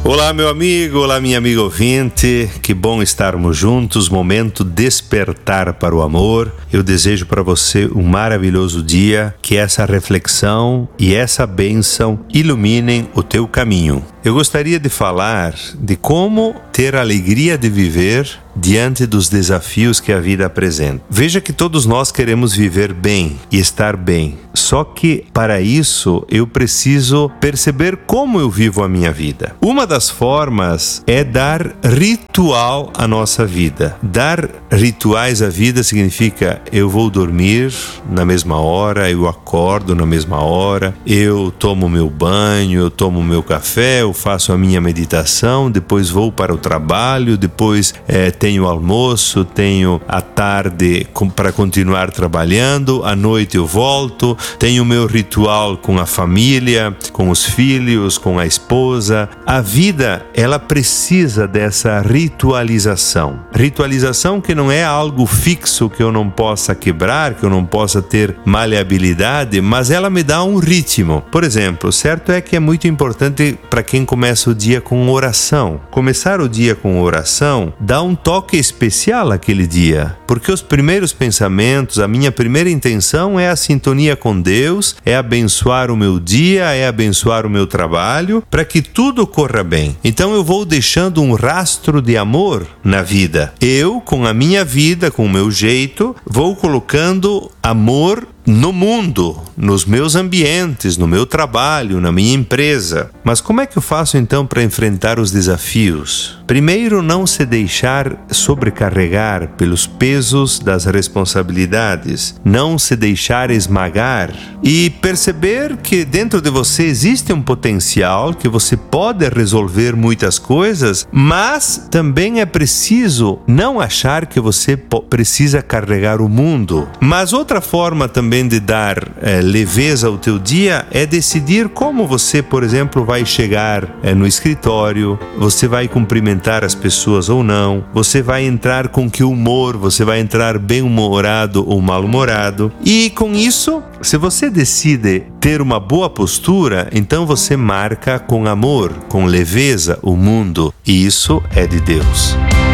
Olá, meu amigo, olá, minha amiga ouvinte, que bom estarmos juntos, momento despertar para o amor. Eu desejo para você um maravilhoso dia, que essa reflexão e essa bênção iluminem o teu caminho. Eu gostaria de falar de como ter a alegria de viver diante dos desafios que a vida apresenta. Veja que todos nós queremos viver bem e estar bem. Só que para isso eu preciso perceber como eu vivo a minha vida. Uma das formas é dar ritual à nossa vida. Dar rituais à vida significa eu vou dormir na mesma hora, eu acordo na mesma hora, eu tomo meu banho, eu tomo meu café, eu faço a minha meditação, depois vou para o trabalho, depois tenho almoço, tenho a tarde para continuar trabalhando, à noite eu volto, tenho o meu ritual com a família, com os filhos, com a esposa. A vida, ela precisa dessa ritualização. Ritualização que não é algo fixo que eu não possa quebrar, que eu não possa ter maleabilidade, mas ela me dá um ritmo. Por exemplo, certo é que é muito importante para quem começa o dia com oração. Começar o dia com oração dá um toque especial àquele dia, porque os primeiros pensamentos, a minha primeira intenção é a sintonia com Deus, é abençoar o meu dia, é abençoar o meu trabalho, para que tudo corra bem. Então eu vou deixando um rastro de amor na vida. Eu, com a minha vida, com o meu jeito, vou colocando amor no mundo, nos meus ambientes, no meu trabalho, na minha empresa. Mas como é que eu faço então para enfrentar os desafios? Primeiro, não se deixar sobrecarregar pelos pesos das responsabilidades, não se deixar esmagar e perceber que dentro de você existe um potencial, que você pode resolver muitas coisas, mas também é preciso não achar que você precisa carregar o mundo. Mas outra forma também de dar leveza ao teu dia é decidir como você, por exemplo, vai chegar no escritório, você vai cumprimentar as pessoas ou não, você vai entrar com que humor, você vai entrar bem-humorado ou mal-humorado. E com isso, se você decide ter uma boa postura, então você marca com amor, com leveza o mundo, e isso é de Deus.